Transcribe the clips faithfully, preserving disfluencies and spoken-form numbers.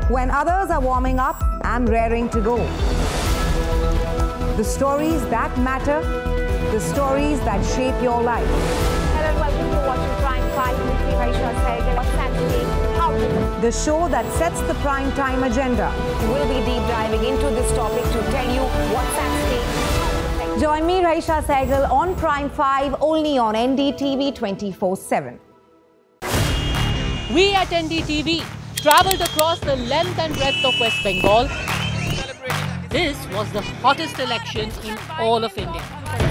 When others are warming up, I'm raring to go. The stories that matter, the stories that shape your life. Hello and welcome to watching Prime five with me, Raisha Sehgal. What's happening? How to... The show that sets the prime time agenda. We'll be deep diving into this topic to tell you what's at stake. Join me, Raisha Sehgal, on Prime five, only on N D T V twenty-four seven. We at N D T V travelled across the length and breadth of West Bengal. This was the hottest election in all of India.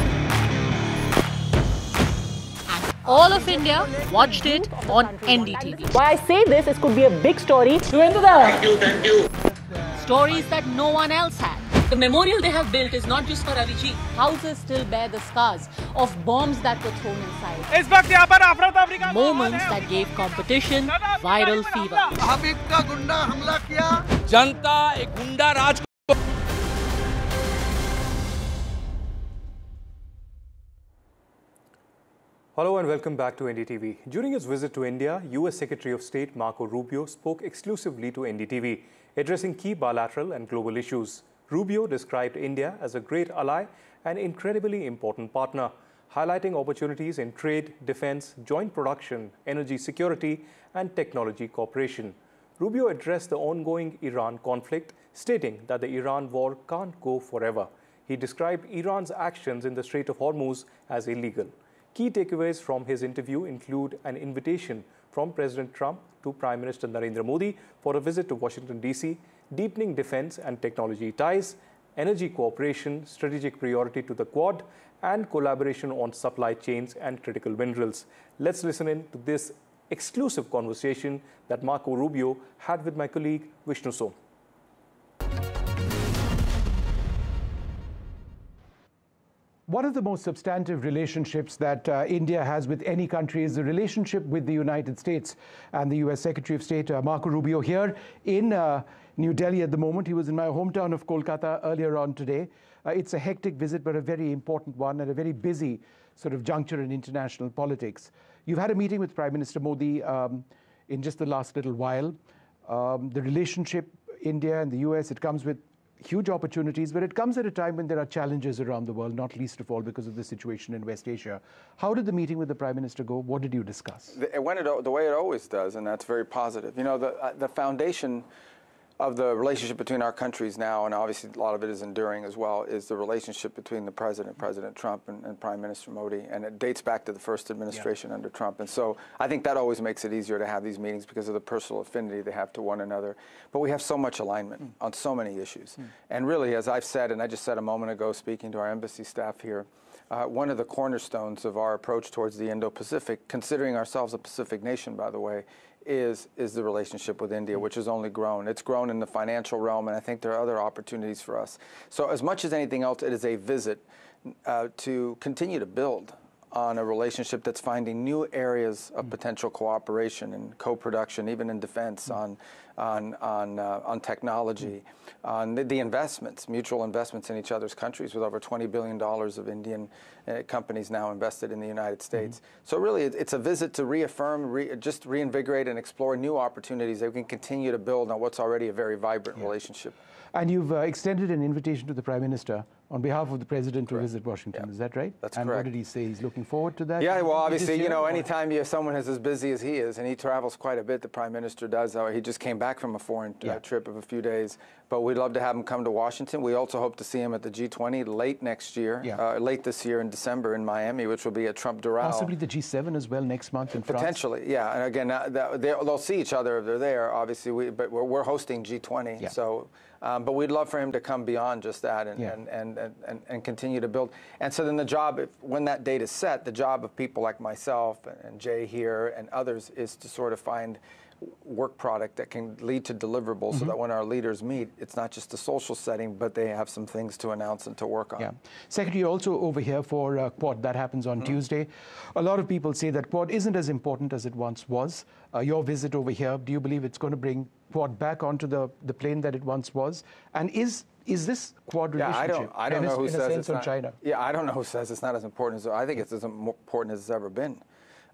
And all of India watched it on N D T V. Why I say this, it could be a big story. Thank you, thank you. Stories that no one else had. The memorial they have built is not just for Avicii. Houses still bear the scars of bombs that were thrown inside. Moments that gave competition viral fever. जनता एक गुंडा राज को Hello and welcome back to N D T V. During his visit to India, U S Secretary of State Marco Rubio spoke exclusively to N D T V, addressing key bilateral and global issues. Rubio described India as a great ally and incredibly important partner, highlighting opportunities in trade, defense, joint production, energy security, and technology cooperation. Rubio addressed the ongoing Iran conflict, stating that the Iran war can't go forever. He described Iran's actions in the Strait of Hormuz as illegal. Key takeaways from his interview include an invitation from President Trump to Prime Minister Narendra Modi for a visit to Washington, D C, deepening defense and technology ties, energy cooperation, strategic priority to the Quad, and collaboration on supply chains and critical minerals. Let's listen in to this exclusive conversation that Marco Rubio had with my colleague Vishnu Som. One of the most substantive relationships that uh, India has with any country is the relationship with the United States. And the U S Secretary of State, uh, Marco Rubio, here in uh, New Delhi at the moment. He was in my hometown of Kolkata earlier on today. Uh, it's a hectic visit, but a very important one and a very busy sort of juncture in international politics. You've had a meeting with Prime Minister Modi um, in just the last little while. Um, the relationship, India and the U S, it comes with huge opportunities, but it comes at a time when there are challenges around the world, not least of all because of the situation in West Asia. How did the meeting with the Prime Minister go? What did you discuss? It went the way it always does, and that's very positive. You know, the, uh, the foundation of the relationship between our countries now, and obviously a lot of it is enduring as well, is the relationship between the President, President Trump, and, and Prime Minister Modi, and it dates back to the first administration yeah. under Trump. And so I think that always makes it easier to have these meetings because of the personal affinity they have to one another. But we have so much alignment mm. on so many issues. Mm. And really, as I've said, and I just said a moment ago speaking to our embassy staff here, Uh, one of the cornerstones of our approach towards the Indo-Pacific, considering ourselves a Pacific nation, by the way, is is the relationship with India, which has only grown. It's grown in the financial realm, and I think there are other opportunities for us. So as much as anything else, it is a visit uh, to continue to build on a relationship that's finding new areas of potential cooperation and co-production, even in defense, on on on uh, on technology, on the, the investments, mutual investments in each other's countries, with over twenty billion dollars of Indian uh, companies now invested in the United States. Mm-hmm. So really, it, it's a visit to reaffirm, re, just reinvigorate, and explore new opportunities that we can continue to build on what's already a very vibrant yeah. relationship. And you've uh, extended an invitation to the Prime Minister on behalf of the President to correct. visit Washington. Yeah. Is that right? That's and correct. And what did he say? He's looking forward to that? Yeah, well, obviously, you know, or? anytime you have someone who's as busy as he is, and he travels quite a bit, the Prime Minister does. Uh, he just came back from a foreign uh, yeah. trip of a few days. But we'd love to have him come to Washington. We also hope to see him at the G twenty late next year, yeah. uh, late this year in December in Miami, which will be at Trump-Doral. Possibly the G seven as well next month in France? Potentially, yeah. And again, uh, they'll see each other if they're there, obviously. We, but we're, we're hosting G twenty. Yeah. So, um, but we'd love for him to come beyond just that and, yeah. and, and, and, and continue to build. And so then the job, if, when that date is set, the job of people like myself and, and Jay here and others is to sort of find work product that can lead to deliverables mm-hmm. so that when our leaders meet, it's not just a social setting, but they have some things to announce and to work on. Yeah. Secretary, you're also over here for uh, Quad. That happens on mm-hmm. Tuesday. A lot of people say that Quad isn't as important as it once was. Uh, your visit over here, do you believe it's going to bring Quad back onto the, the plane that it once was? And is is this Quad yeah, relationship I don't, I don't know who in says a sense it's on not, China? Yeah, I don't know who says it's not as important as, I think it's as important as it's ever been.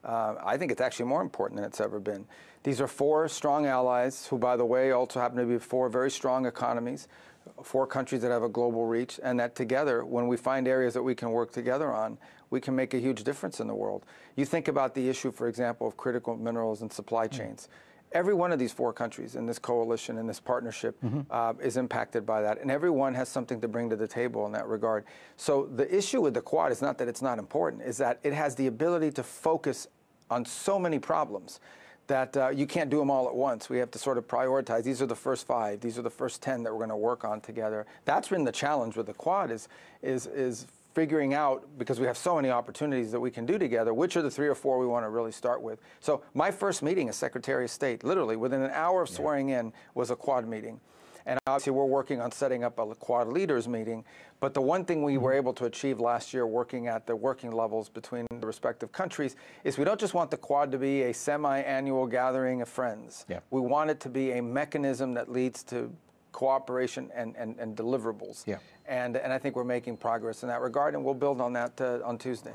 Uh, I think it's actually more important than it's ever been. These are four strong allies who, by the way, also happen to be four very strong economies, four countries that have a global reach, and that together, when we find areas that we can work together on, we can make a huge difference in the world. You think about the issue, for example, of critical minerals and supply chains. Mm. Every one of these four countries in this coalition, in this partnership, mm-hmm. uh, is impacted by that, and everyone has something to bring to the table in that regard. So the issue with the Quad is not that it's not important, is that it has the ability to focus on so many problems that uh, you can't do them all at once. We have to sort of prioritize. These are the first five. These are the first ten that we're going to work on together. That's been the challenge with the Quad is, is, is figuring out, because we have so many opportunities that we can do together, which are the three or four we want to really start with. So my first meeting as Secretary of State, literally within an hour of swearing in, was a Quad meeting. And obviously we're working on setting up a Quad leaders meeting. But the one thing we were able to achieve last year working at the working levels between the respective countries is we don't just want the Quad to be a semi-annual gathering of friends. Yeah. We want it to be a mechanism that leads to cooperation and, and, and deliverables. Yeah. And, and I think we're making progress in that regard, and we'll build on that uh, on Tuesday.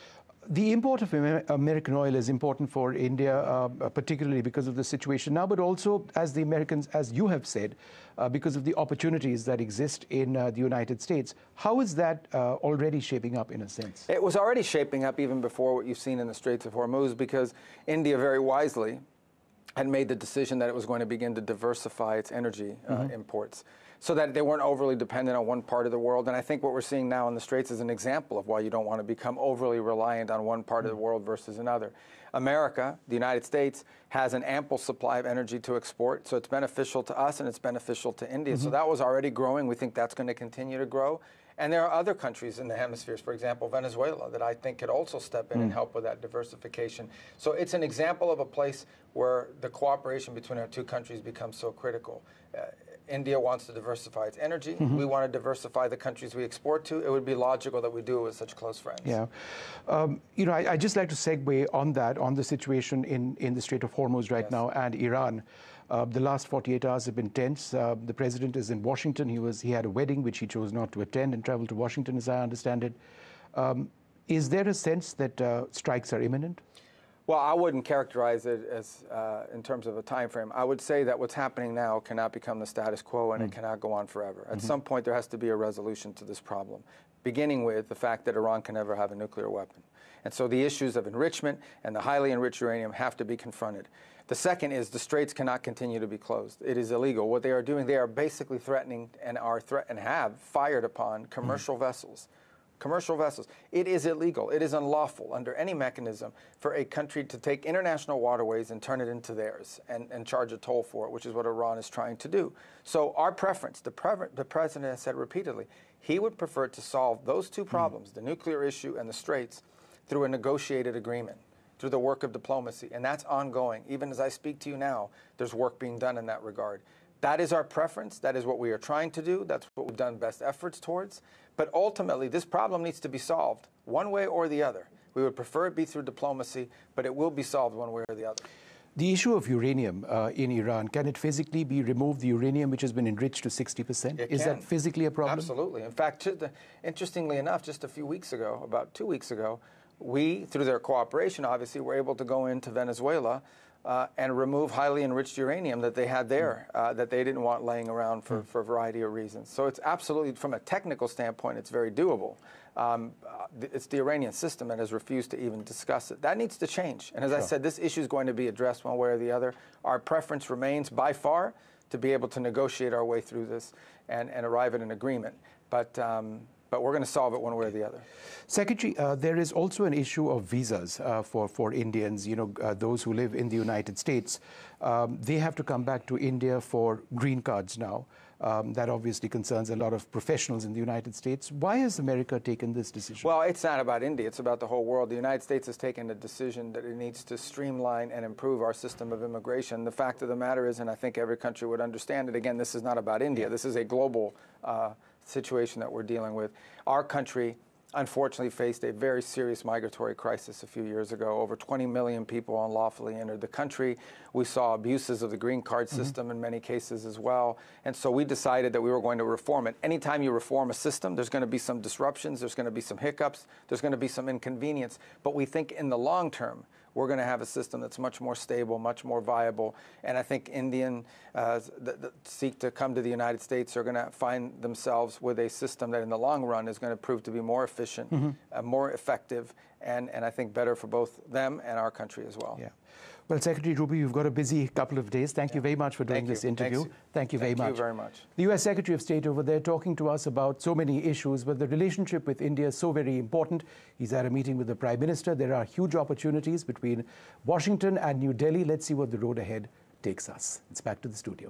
The import of Amer American oil is important for India, uh, particularly because of the situation now, but also, as the Americans, as you have said, uh, because of the opportunities that exist in uh, the United States. How is that uh, already shaping up in a sense? It was already shaping up even before what you've seen in the Straits of Hormuz, because India very wisely had made the decision that it was going to begin to diversify its energy uh, mm-hmm. imports, so that they weren't overly dependent on one part of the world. And I think what we're seeing now in the Straits is an example of why you don't want to become overly reliant on one part of the world versus another. America, the United States, has an ample supply of energy to export, so it's beneficial to us and it's beneficial to India. Mm-hmm. So that was already growing. We think that's going to continue to grow. And there are other countries in the hemispheres, for example, Venezuela, that I think could also step in mm. and help with that diversification. So it's an example of a place where the cooperation between our two countries becomes so critical. Uh, India wants to diversify its energy. Mm-hmm. We want to diversify the countries we export to. It would be logical that we do it with such close friends. Yeah. Um, you know, I, I'd just like to segue on that, on the situation in, in the Strait of Hormuz right yes. now and Iran. Uh, the last forty-eight hours have been tense. Uh, the president is in Washington. He was he had a wedding which he chose not to attend and traveled to Washington, as I understand it. Um, is there a sense that uh, strikes are imminent? Well, I wouldn't characterize it as uh, in terms of a time frame. I would say that what's happening now cannot become the status quo, and mm. it cannot go on forever. At mm-hmm. some point, there has to be a resolution to this problem, beginning with the fact that Iran can never have a nuclear weapon. And so the issues of enrichment and the highly enriched uranium have to be confronted. The second is the straits cannot continue to be closed. It is illegal. What they are doing, they are basically threatening and are threat and have fired upon commercial mm. vessels. Commercial vessels. It is illegal. It is unlawful under any mechanism for a country to take international waterways and turn it into theirs and, and charge a toll for it, which is what Iran is trying to do. So our preference, the, pre the president has said repeatedly, he would prefer to solve those two problems, mm. the nuclear issue and the straits, through a negotiated agreement, through the work of diplomacy. And that's ongoing. Even as I speak to you now, there's work being done in that regard. That is our preference. That is what we are trying to do. That's what we've done best efforts towards. But ultimately, this problem needs to be solved one way or the other. We would prefer it be through diplomacy, but it will be solved one way or the other. The issue of uranium uh, in Iran, can it physically be removed, the uranium which has been enriched to sixty percent? Is that physically a problem? Absolutely. In fact, the, interestingly enough, just a few weeks ago, about two weeks ago, we, through their cooperation, obviously, were able to go into Venezuela uh, and remove highly enriched uranium that they had there, uh, that they didn't want laying around for, for a variety of reasons. So it's absolutely, from a technical standpoint, it's very doable. Um, it's the Iranian system that has refused to even discuss it. That needs to change. And as sure. I said, this issue is going to be addressed one way or the other. Our preference remains, by far, to be able to negotiate our way through this and, and arrive at an agreement. But um, But we're going to solve it one way or the other. Secretary, uh, there is also an issue of visas uh, for, for Indians, you know, uh, those who live in the United States. Um, they have to come back to India for green cards now. Um, that obviously concerns a lot of professionals in the United States. Why has America taken this decision? Well, it's not about India. It's about the whole world. The United States has taken a decision that it needs to streamline and improve our system of immigration. The fact of the matter is, and I think every country would understand it, again, this is not about India. This is a global uh, situation that we're dealing with. Our country, unfortunately, faced a very serious migratory crisis a few years ago. Over twenty million people unlawfully entered the country. We saw abuses of the green card system mm-hmm. in many cases as well. And so we decided that we were going to reform it. Anytime you reform a system, there's going to be some disruptions, there's going to be some hiccups, there's going to be some inconvenience. But we think in the long term, we're going to have a system that's much more stable, much more viable. And I think Indian uh, that, that seek to come to the United States are going to find themselves with a system that in the long run is going to prove to be more efficient, mm-hmm. uh, more effective, and, and I think better for both them and our country as well. Yeah. Well, Secretary Rubio, you've got a busy couple of days. Thank yeah. you very much for doing Thank this you. interview. Thanks. Thank you very Thank much. Thank you very much. The U S Secretary of State over there talking to us about so many issues, but the relationship with India is so very important. He's at a meeting with the Prime Minister. There are huge opportunities between Washington and New Delhi. Let's see what the road ahead takes us. It's back to the studio.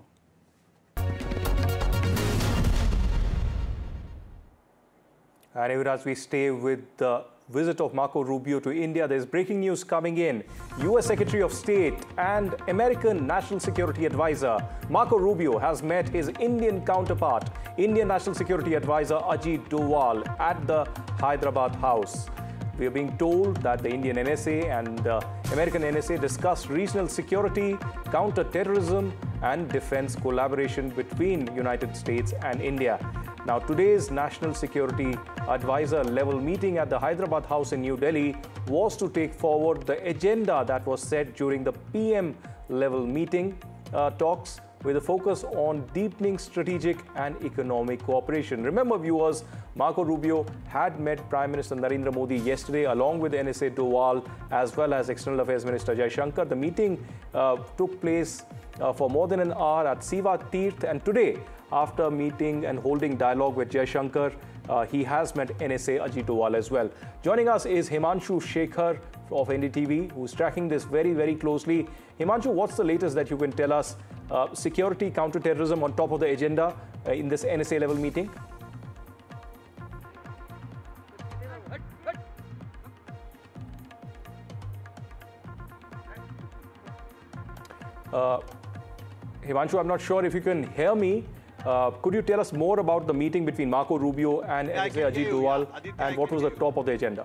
And even as we stay with the visit of Marco Rubio to India, there's breaking news coming in. U S Secretary of State and American National Security Advisor Marco Rubio has met his Indian counterpart, Indian National Security Advisor Ajit Doval, at the Hyderabad House. We are being told that the Indian N S A and uh, American N S A discussed regional security, counter-terrorism and defense collaboration between United States and India. Now, today's National Security Advisor level meeting at the Hyderabad House in New Delhi was to take forward the agenda that was set during the P M level meeting uh, talks, with a focus on deepening strategic and economic cooperation. Remember, viewers, Marco Rubio had met Prime Minister Narendra Modi yesterday along with N S A Doval as well as External Affairs Minister Jaishankar. The meeting uh, took place uh, for more than an hour at Siva Tirth, and today, after meeting and holding dialogue with Jaishankar, uh, he has met N S A Ajit Doval as well. Joining us is Himanshu Shekhar of N D T V, who's tracking this very, very closely. Himanshu, what's the latest that you can tell us? Uh, security, counter-terrorism on top of the agenda uh, in this N S A level meeting? Uh, Himanshu, I'm not sure if you can hear me. Uh, could you tell us more about the meeting between Marco Rubio and yeah, N S A Ajit Doval, yeah. and what was the top of the agenda?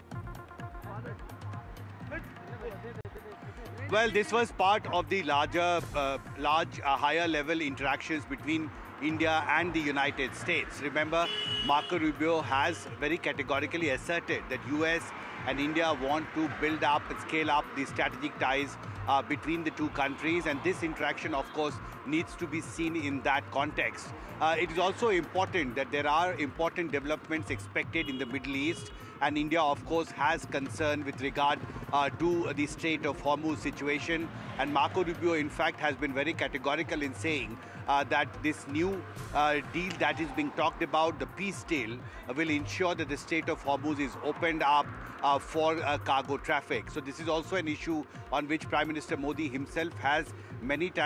Well, this was part of the larger, uh, large, uh, higher level interactions between India and the United States. Remember, Marco Rubio has very categorically asserted that U S and India want to build up and scale up the strategic ties uh, between the two countries, and this interaction, of course, needs to be seen in that context. Uh, it is also important that there are important developments expected in the Middle East, and India, of course, has concern with regard uh, to the Strait of Hormuz situation. And Marco Rubio, in fact, has been very categorical in saying uh, that this new uh, deal that is being talked about, the peace deal, uh, will ensure that the Strait of Hormuz is opened up uh, for uh, cargo traffic. So this is also an issue on which Prime Minister Modi himself has many times